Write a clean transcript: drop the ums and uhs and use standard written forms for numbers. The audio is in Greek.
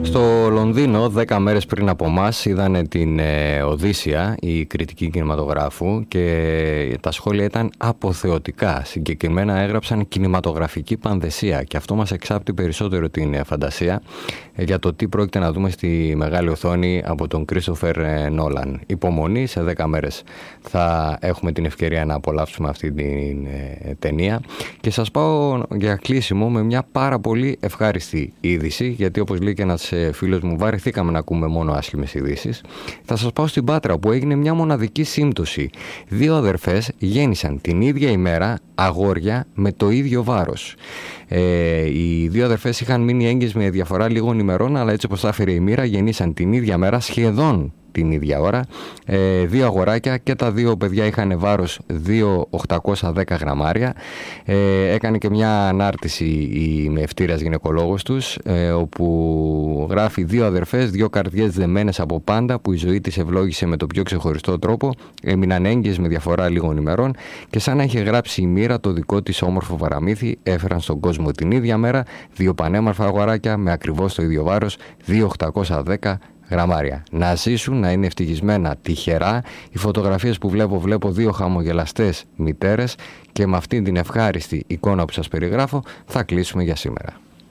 Στο Λονδίνο, 10 μέρες πριν από εμάς, είδανε την Οδύσσια, η κριτική κινηματογράφου, και τα σχόλια ήταν αποθεωτικά. Συγκεκριμένα έγραψαν κινηματογραφική πανδεσία, και αυτό μας εξάπτει περισσότερο την φαντασία για το τι πρόκειται να δούμε στη μεγάλη οθόνη από τον Κρίστοφερ Νόλαν. Υπομονή, σε 10 μέρες θα έχουμε την ευκαιρία να απολαύσουμε αυτή την ταινία, και σας πάω για κλείσιμο με μια πάρα πολύ ευχάριστη είδηση, γιατί όπως λέει και ένας φίλος μου, βαρεθήκαμε να ακούμε μόνο άσχημες ειδήσεις. Θα σας πάω στην Πάτρα, που έγινε μια μοναδική σύμπτωση. 2 αδερφές γέννησαν την ίδια ημέρα αγόρια με το ίδιο βάρος. Οι 2 αδερφές είχαν μείνει έγκυες με διαφορά λίγων ημερών, αλλά έτσι όπως τα έφερε η μοίρα, γεννήσαν την ίδια μέρα, σχεδόν την ίδια ώρα, 2 αγοράκια, και τα 2 παιδιά είχαν βάρος 2.810 γραμμάρια. Έκανε και μια ανάρτηση η μευτήρας γυναικολόγος τους, όπου γράφει: 2 αδερφές, 2 καρδιές δεμένες από πάντα, που η ζωή της ευλόγησε με το πιο ξεχωριστό τρόπο, έμειναν έγκυες με διαφορά λίγων ημερών, και σαν να είχε γράψει η μοίρα το δικό της όμορφο παραμύθι, έφεραν στον κόσμο την ίδια μέρα 2 πανέμορφα αγοράκια με ακριβώς το ίδιο βάρος, 2.810 γραμμάρια. Να ζήσουν, να είναι ευτυχισμένα, τυχερά. Οι φωτογραφίες που βλέπω 2 χαμογελαστές μητέρες, και με αυτή την ευχάριστη εικόνα που σας περιγράφω θα κλείσουμε για σήμερα.